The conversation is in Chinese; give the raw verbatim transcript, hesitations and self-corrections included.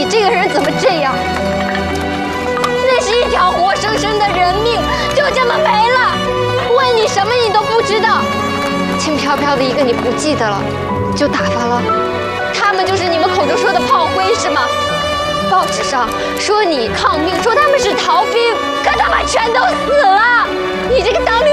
你这个人怎么这样？那是一条活生生的人命，就这么没了。问你什么你都不知道，轻飘飘的一个你不记得了，就打发了。他们就是你们口中说的炮灰是吗？报纸上说你抗命，说他们是逃兵，可他们全都死了。你这个当